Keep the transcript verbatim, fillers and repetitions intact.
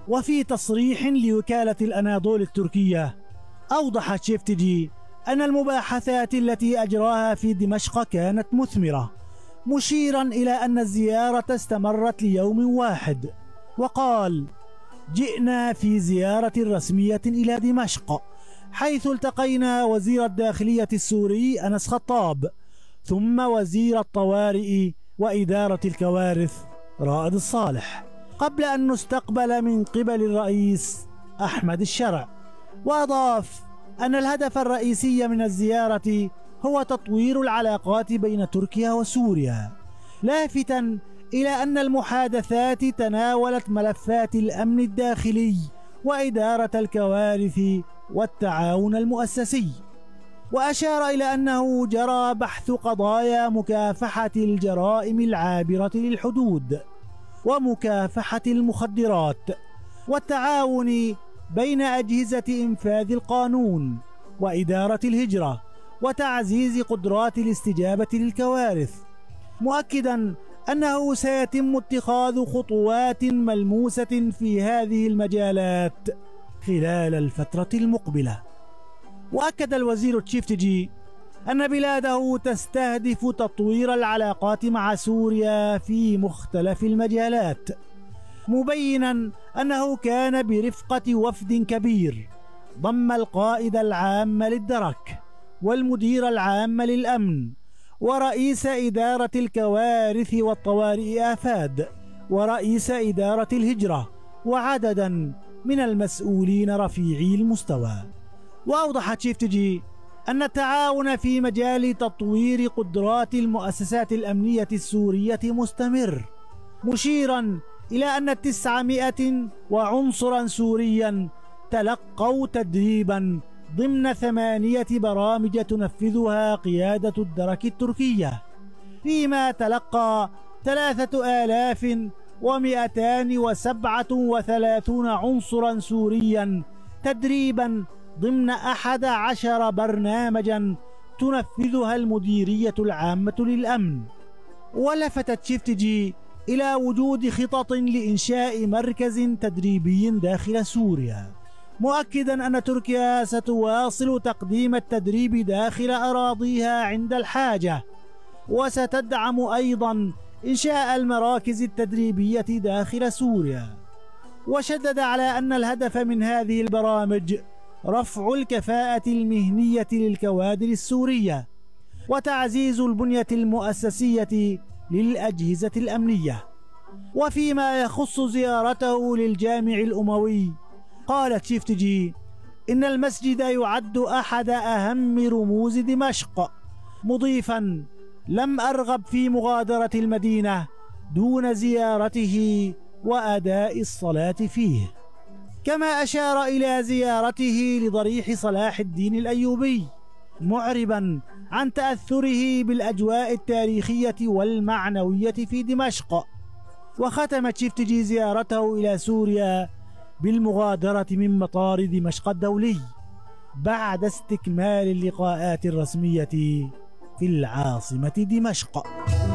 وفي تصريح لوكالة الأناضول التركية أوضح تشيفتجي أن المباحثات التي أجراها في دمشق كانت مثمرة، مشيرا إلى أن الزيارة استمرت ليوم واحد، وقال: جئنا في زيارة رسمية إلى دمشق، حيث التقينا وزير الداخلية السوري أنس خطاب، ثم وزير الطوارئ وإدارة الكوارث رائد الصالح، قبل أن نستقبل من قبل الرئيس أحمد الشرع. وأضاف أن الهدف الرئيسي من الزيارة هو تطوير العلاقات بين تركيا وسوريا، لافتا إلى أن المحادثات تناولت ملفات الأمن الداخلي وإدارة الكوارث والتعاون المؤسسي. وأشار إلى أنه جرى بحث قضايا مكافحة الجرائم العابرة للحدود ومكافحة المخدرات والتعاون بين أجهزة إنفاذ القانون وإدارة الهجرة وتعزيز قدرات الاستجابة للكوارث، مؤكدا أنه سيتم اتخاذ خطوات ملموسة في هذه المجالات خلال الفترة المقبلة. وأكد الوزير تشيفتجي أن بلاده تستهدف تطوير العلاقات مع سوريا في مختلف المجالات، مبينا أنه كان برفقة وفد كبير ضم القائد العام للدرك والمدير العام للأمن ورئيس إدارة الكوارث والطوارئ آفاد ورئيس إدارة الهجرة وعددا من المسؤولين رفيعي المستوى. وأوضح تشيفتجي أن التعاون في مجال تطوير قدرات المؤسسات الأمنية السورية مستمر، مشيرا إلى أن تسعمائة وعنصرا سوريا تلقوا تدريبا ضمن ثمانية برامج تنفذها قيادة الدرك التركية، فيما تلقى ثلاثة آلاف ومئتان وسبعة وثلاثون عنصرا سوريا تدريبا ضمن أحد عشر برنامجا تنفذها المديرية العامة للأمن. ولفتت تشيفتجي إلى وجود خطط لإنشاء مركز تدريبي داخل سوريا، مؤكدا أن تركيا ستواصل تقديم التدريب داخل أراضيها عند الحاجة، وستدعم أيضا إنشاء المراكز التدريبية داخل سوريا. وشدد على أن الهدف من هذه البرامج رفع الكفاءة المهنية للكوادر السورية وتعزيز البنية المؤسسية للأجهزة الأمنية. وفيما يخص زيارته للجامع الأموي، قال تشيفتجي إن المسجد يعد أحد أهم رموز دمشق، مضيفا: لم أرغب في مغادرة المدينة دون زيارته وأداء الصلاة فيه. كما أشار إلى زيارته لضريح صلاح الدين الأيوبي، معربا عن تأثره بالأجواء التاريخية والمعنوية في دمشق. وختم تشيفتجي زيارته إلى سوريا بالمغادرة من مطار دمشق الدولي بعد استكمال اللقاءات الرسمية في العاصمة دمشق.